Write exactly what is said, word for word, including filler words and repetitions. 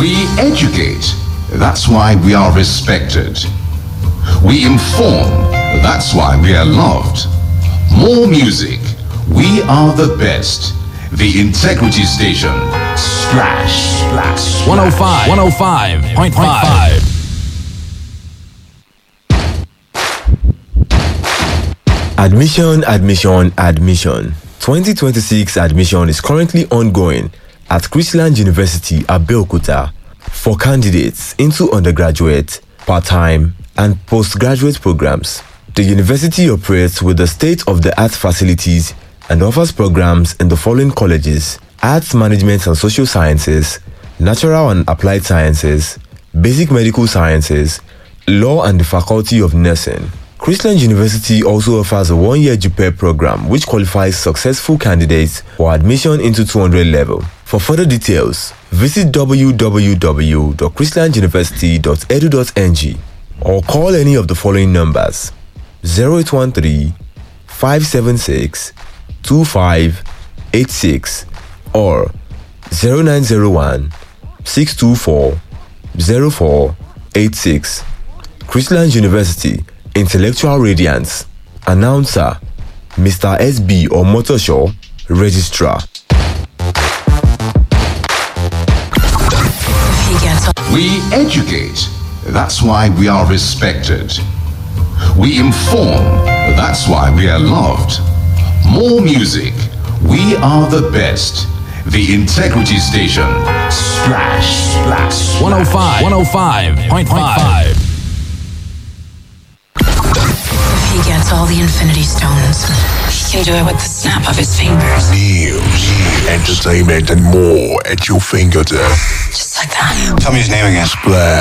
We educate. That's why we are respected. We inform. That's why we are loved. More music. We are the best. The Integrity Station. Splash, splash. one oh five, one oh five point five. Admission, admission, admission. twenty twenty-six admission is currently ongoing at Chrisland University, Abeokuta, for candidates into undergraduate, part-time, and postgraduate programs. The university operates with the state-of-the-art facilities and offers programs in the following colleges: Arts, Management and Social Sciences, Natural and Applied Sciences, Basic Medical Sciences, Law and the Faculty of Nursing. Chrisland University also offers a one-year J U P E program which qualifies successful candidates for admission into two hundred level. For further details, visit w w w dot chrisland university dot e d u dot n g or call any of the following numbers: zero eight one three, five seven six, two five eight six or zero nine zero one, six two four, zero four eight six. Chrisland University, Intellectual Radiance. Announcer, Mister S B Omotosho, Registrar. We educate. That's why we are respected. We inform. That's why we are loved. More music. We are the best. The Integrity Station. Splash, splash. one oh five, one oh five point five. If he gets all the Infinity Stones, he can do it with the snap of his fingers. News, entertainment, and more at your fingertips. Just like that. Tell me his name again. Splash.